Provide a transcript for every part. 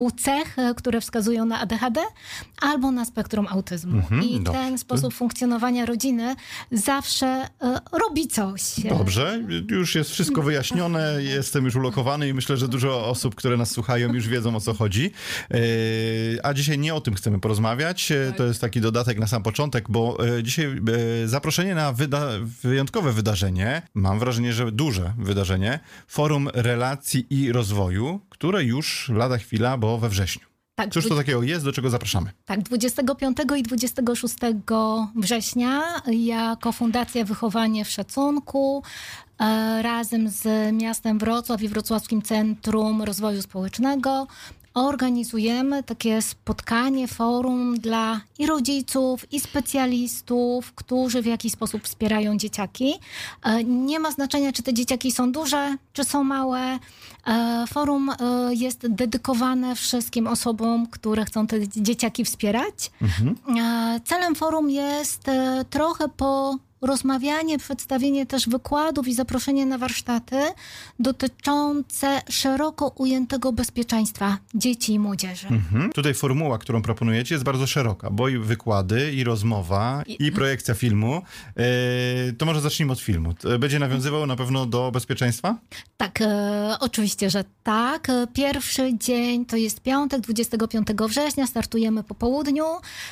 cech, które wskazują na ADHD albo na spektrum autyzmu. I ten sposób funkcjonowania rodziny zawsze robi coś. Dobrze, już jest wszystko wyjaśnione, jestem już ulokowany i myślę, że dużo osób, które nas słuchają, już wiedzą, o co chodzi. A dzisiaj nie o tym chcemy porozmawiać. To jest taki dodatek na sam początek, bo dzisiaj zaproszenie na wyjątkowe wydarzenie, mam wrażenie, że duże wydarzenie, Forum Relacji i Rozwoju, które już lada chwila, bo we wrześniu. Tak, Cóż to takiego jest, do czego zapraszamy? Tak, 25 i 26 września jako Fundacja Wychowanie w Szacunku razem z miastem Wrocław i Wrocławskim Centrum Rozwoju Społecznego organizujemy takie spotkanie, forum dla i rodziców, i specjalistów, którzy w jakiś sposób wspierają dzieciaki. Nie ma znaczenia, czy te dzieciaki są duże, czy są małe. Forum jest dedykowane wszystkim osobom, które chcą te dzieciaki wspierać. Celem forum jest trochę rozmawianie, przedstawienie też wykładów i zaproszenie na warsztaty dotyczące szeroko ujętego bezpieczeństwa dzieci i młodzieży. Tutaj formuła, którą proponujecie, jest bardzo szeroka, bo i wykłady, i rozmowa, i projekcja filmu. To może zacznijmy od filmu. Będzie nawiązywał na pewno do bezpieczeństwa? Tak, oczywiście, że tak. Pierwszy dzień to jest piątek, 25 września. Startujemy po południu.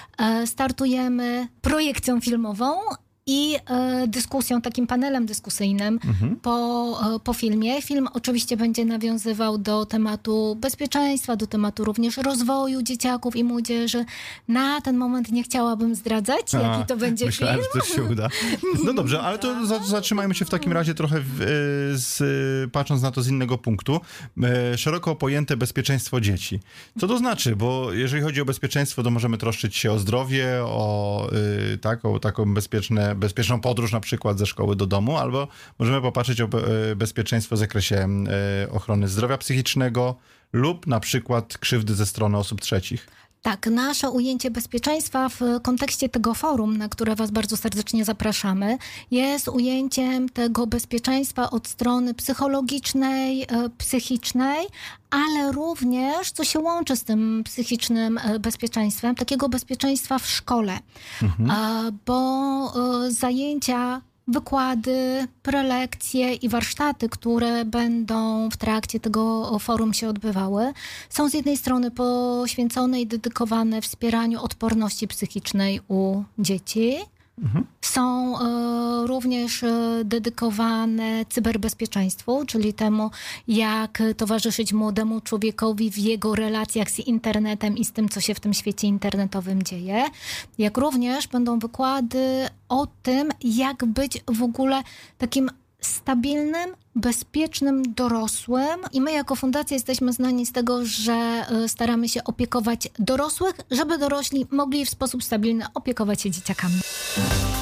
Startujemy projekcją filmową i dyskusją, takim panelem dyskusyjnym po filmie. Film oczywiście będzie nawiązywał do tematu bezpieczeństwa, do tematu również rozwoju dzieciaków i młodzieży. Na ten moment nie chciałabym zdradzać, jaki to będzie myślałem, film. że to się uda. No dobrze, ale to zatrzymajmy się w takim razie trochę, patrząc na to z innego punktu. Szeroko pojęte bezpieczeństwo dzieci. Co to znaczy? Bo jeżeli chodzi o bezpieczeństwo, to możemy troszczyć się o zdrowie, o taką bezpieczną podróż na przykład ze szkoły do domu, albo możemy popatrzeć o bezpieczeństwo w zakresie ochrony zdrowia psychicznego lub na przykład krzywdy ze strony osób trzecich. Tak, nasze ujęcie bezpieczeństwa w kontekście tego forum, na które was bardzo serdecznie zapraszamy, jest ujęciem tego bezpieczeństwa od strony psychologicznej, psychicznej, ale również, co się łączy z tym psychicznym bezpieczeństwem, takiego bezpieczeństwa w szkole. Bo zajęcia, wykłady, prelekcje i warsztaty, które będą w trakcie tego forum się odbywały, są z jednej strony poświęcone i dedykowane wspieraniu odporności psychicznej u dzieci. Są również dedykowane cyberbezpieczeństwu, czyli temu, jak towarzyszyć młodemu człowiekowi w jego relacjach z internetem i z tym, co się w tym świecie internetowym dzieje. Jak również będą wykłady o tym, jak być w ogóle takim stabilnym, bezpiecznym dorosłym. I my jako fundacja jesteśmy znani z tego, że staramy się opiekować dorosłych, żeby dorośli mogli w sposób stabilny opiekować się dzieciakami.